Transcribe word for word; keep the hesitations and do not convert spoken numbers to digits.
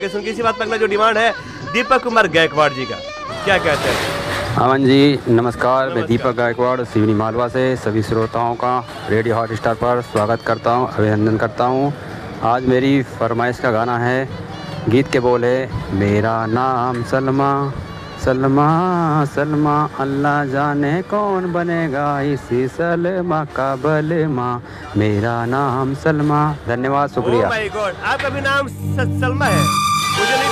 सुन किसी बात पर अगला जो डिमांड है दीपक कुमार गायकवाड़ जी का, क्या कहते हैं? अमन जी नमस्कार, मैं दीपक गायकवाड़ सिवनी मालवा से सभी श्रोताओं का रेडियो हॉट स्टार पर स्वागत करता हूं, अभिनंदन करता हूं। आज मेरी फरमाइश का गाना है, गीत के बोल है, मेरा नाम सलमा सलमा सलमा, अल्लाह जाने कौन बनेगा इसी सलमा का बलमा, मेरा नाम सलमा। धन्यवाद, शुक्रिया। ओह माय गॉड, आपका भी नाम सलमा है? मुझे नहीं